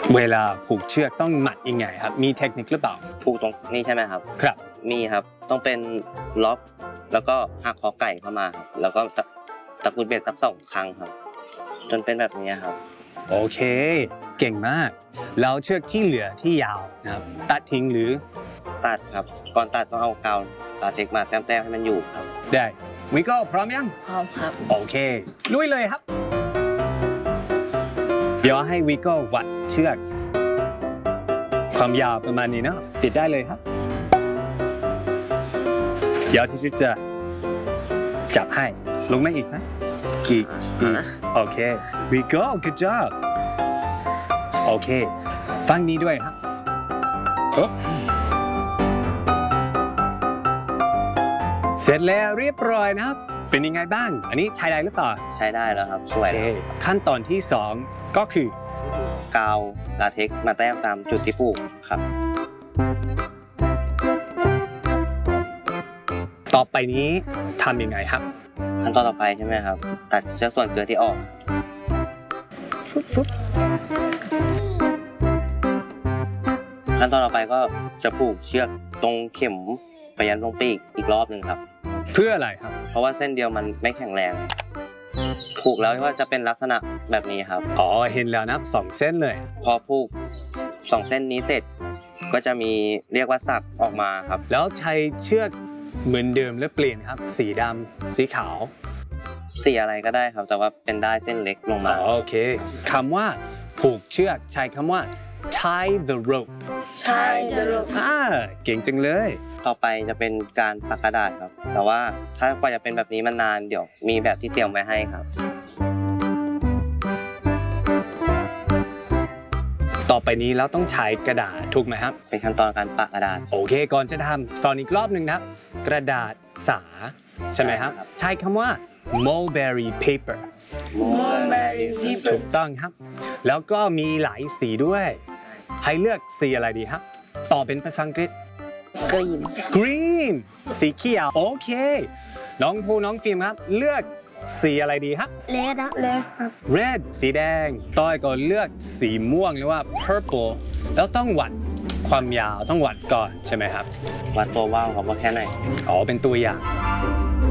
เวลาผูกเชือกต้องมัดยังไงครับมีเทคนิคหรือเปล่าผูกตรงนี้ใช่ไหมครับครับมีครับต้องเป็นล็อกแล้วก็หักคอไก่เข้ามาครับแล้วก็ตะกุดเบ็ดสัก2 ครั้งครับจนเป็นแบบนี้ครับโอเคเก่งมากแล้วเชือกที่เหลือที่ยาวนะครับตัดทิ้งหรือตัดครับก่อนตัดต้องเอากาวลาเท็กซ์มาแต้มๆให้มันอยู่ครับได้วิโก้พร้อมยังพร้อมครับโอเคลุยเลยครับเดี๋ยวให้วิโก้วัดเชือกความยาวประมาณนี้เนาะติดได้เลยครับเดี๋ยวที่ชุดจะจับให้ลงมาอีกนะอีกโอเค we go good job โอเคฟังนี้ด้วยครับเสร็จแล้วเรียบร้อยนะครับเป็นยังไงบ้างอันนี้ใช้ได้หรือเปล่าใช้ได้แล้วครับสวยขั้นตอนที่2ก็คือกาวลาเท็กซ์มาแต้มตามจุดที่ผูกครับต่อไปนี้ทำยังไงครับขั้นตอนต่อไปใช่ไหมครับตัดเชือกส่วนเกินที่ออกขั้นตอนต่อไปก็จะผูกเชือกตรงเข็มไปยันตรงปีกอีกรอบหนึ่งครับเพื่ออะไรครับเพราะว่าเส้นเดียวมันไม่แข็งแรงผูกแล้วก็จะเป็นลักษณะแบบนี้ครับอ๋อเห็นแล้วนะ2 เส้นเลยพอผูก2 เส้นนี้เสร็จก็จะมีเรียกว่าสักออกมาครับแล้วใช้เชือกเหมือนเดิมหรือเปลี่ยนครับสีดำสีขาวสีอะไรก็ได้ครับแต่ว่าเป็นได้เส้นเล็กลงมาโอเคคำว่าผูกเชือกใช้คำว่า tie the rope tie the rope เก่งจังเลยต่อไปจะเป็นการปักกระดาษครับแต่ว่าถ้ากว่าจะเป็นแบบนี้มันนานเดี๋ยวมีแบบที่เตรียมไว้ให้ครับต่อไปนี้เราต้องใช้กระดาษถูกไหมครับเป็นขั้นตอนการปักกระดาษโอเคก่อนจะทำสอนอีกรอบหนึ่งนะครับกระดาษสาใช่ไหมครับใช้คำว่า mulberry paper ถูกต้องครับแล้วก็มีหลายสีด้วยให้เลือกสีอะไรดีครับต่อเป็นภาษาอังกฤษ green สีเขียวโอเคน้องภูน้องฟิล์มครับเลือกสีอะไรดีครับ red สีแดงต้อยก็เลือกสีม่วงหรือว่า purple แล้วต้องวัดความยาวต้องวัดก่อนใช่ไหมครับวัดตัวว่าวครับว่าแค่ไหนอ๋อเป็นตัวอย่าง